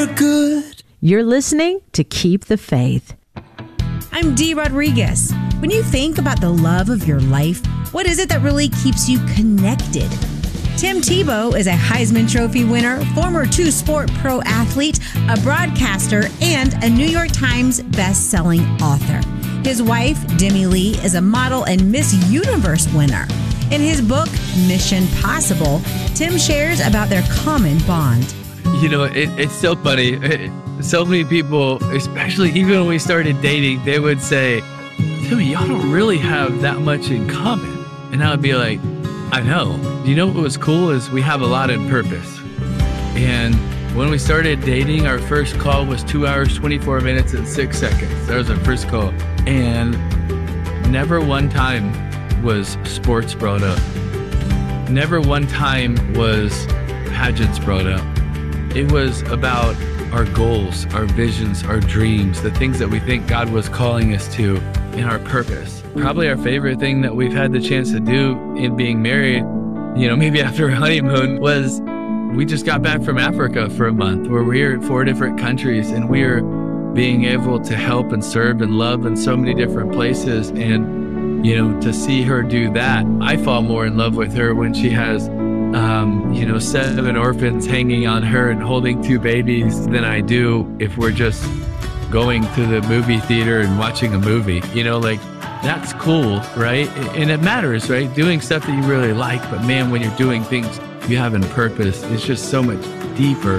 you're good. You're listening to Keep the Faith. I'm Dee Rodriguez. When you think about the love of your life, what is it that really keeps you connected? Tim Tebow is a Heisman Trophy winner, former two-sport pro athlete, a broadcaster, and a New York Times best-selling author. His wife, Demi Lee, is a model and Miss Universe winner. In his book, Mission Possible, Tim shares about their common bond. You know, it's so funny. So many people, especially even when we started dating, they would say, Timmy, y'all don't really have that much in common. And I would be like, I know. You know what was cool is we have a lot in purpose. And when we started dating, our first call was 2 hours, 24 minutes, and 6 seconds. That was our first call. And never one time was sports brought up. Never one time was pageants brought up. It was about our goals, our visions, our dreams, the things that we think God was calling us to, and our purpose. Probably our favorite thing that we've had the chance to do in being married, you know, maybe after a honeymoon, was we just got back from Africa for a month where we were in 4 different countries and we are being able to help and serve and love in so many different places. And, you know, to see her do that, I fall more in love with her when she has 7 orphans hanging on her and holding 2 babies than I do if we're just going to the movie theater and watching a movie. You know, like, that's cool, right? And it matters, right? Doing stuff that you really like. But man, when you're doing things you have in purpose, it's just so much deeper.